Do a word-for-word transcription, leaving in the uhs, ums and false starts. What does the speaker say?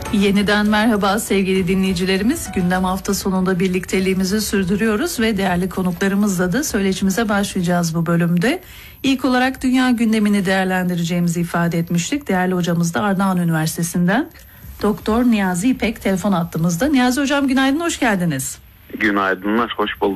Yeniden merhaba sevgili dinleyicilerimiz. Gündem hafta sonunda birlikteliğimizi sürdürüyoruz ve değerli konuklarımızla da söyleşimize başlayacağız bu bölümde. İlk olarak dünya gündemini değerlendireceğimizi ifade etmiştik. Değerli hocamız da Ardahan Üniversitesi'nden Doktor Niyazi İpek telefon attığımızda. Niyazi hocam günaydın, hoş geldiniz. Günaydınlar, hoş bulduk.